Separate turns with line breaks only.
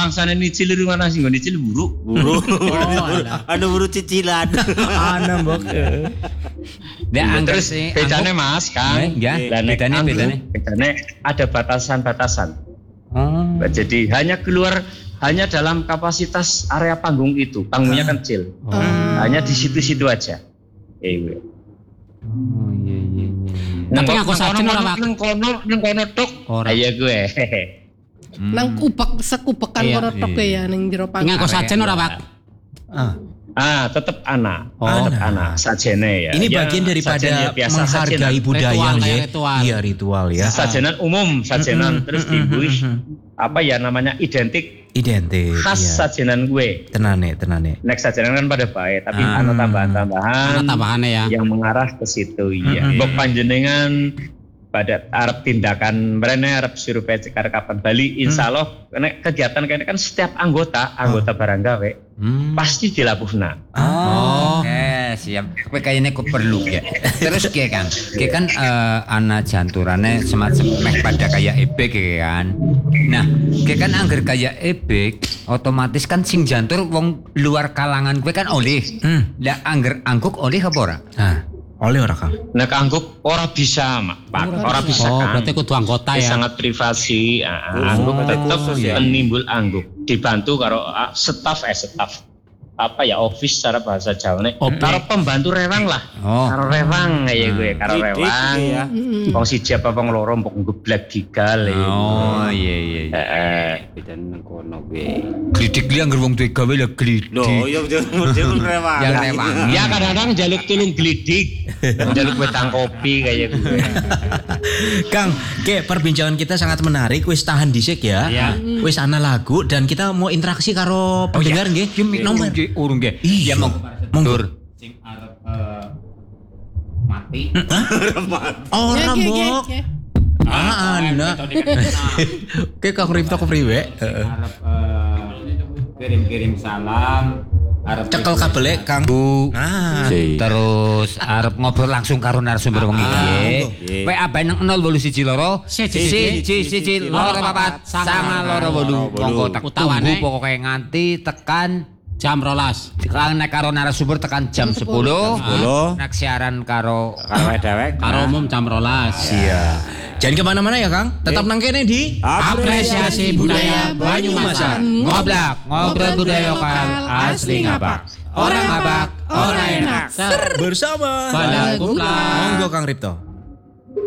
bangsane nyicil rumah nasi nggo nyicil buruk.
Anu buru cicilan.
Ana mbok.
Nek terus bedane Mas Kang.
Ya,
bedane ada batasan-batasan. Jadi hanya dalam kapasitas area panggung itu. Panggungnya kecil. Hanya di situ-situ aja. Iya.
Tapi aku sajen ora Pak.
Nang kono tok. Ayo gue.
Nang sekubekan kono tok ya ning jero panggung.
Aku sajen ora Pak.
Tetap anak. Tetap anak sajene ya.
Ini bagian daripada menghargai budaya ya. Iya, ritual ya.
Sajenan umum, terus dibuih apa ya namanya identik khas sajenan gue.
Tenane.
Nek sajenan kan pada baik, tapi ana tambahan-tambahan
ya
yang mengarah ke situ ya. Mbok panjenengan pada Arab tindakan mereka Arab survei cekar kapan Bali insyaallah karena kegiatan kene kan setiap anggota barang gawe pasti dilabuhna.
Siap. Kowe kayaknya kok perlu ya. Terus kayak kan anak janturane semacam meh pada kayak ebek kan. Nah, kayak kan angger kayak ebek otomatis kan sing jantur wong luar kalangan kowe kan oleh. Lah angger angguk oleh apa ora?
Oleh ora Kang?
Nek angguk ora bisa, Pak. Ora bisa kan.
Berarti kudu anggota ya.
Sangat privasi. Angguk tetap menimbul angguk. Dibantu karo staf apa ya office secara bahasa Jawa nih. Karo pembantu rewang lah. Karo rewang kayak gue, karo rewang. Wong siji apa wong loro mbok ngeblek gigal.
Iya. Beda nang kono kuwi. Glidik li angger wong duwe gawe lah glidik.
Loh, ya model rewang.
Ya rewang.
Ya kadang-kadang njaluk tulung glidik. Njaluk wetang kopi kayak gue.
Kang, perbincangan kita sangat menarik. Wis tahan dhisik ya. Wis ana lagu dan kita mau interaksi karo pendengar nggih. Nomor
urung nggih. Iya monggo. Sing arep mati.
Ora mbok. Ana. Kang Ripto kepriwe?
Arep kirim salam. Arep
cekel kabele Kang.
Terus arep ngobrol langsung karo narasumber wong iki. Kowe abahe nang 0812 1 loro papat 9 monggo tak tunggu pokoke nganti tekan
jam 12.
Kalau nek karo narasumber tekan jam 10. Nek siaran karo
dewek karo umum jam 12.
Iya. Jangan kemana-mana ya Kang. Tetap nang kene di
Apresiasi Budaya Banyumasan.
Ngobrol budaya lokal asli ngabak. Orang ngabak, orang enak.
bersama
Balai Kumpulan.
Monggo Kang Ripto.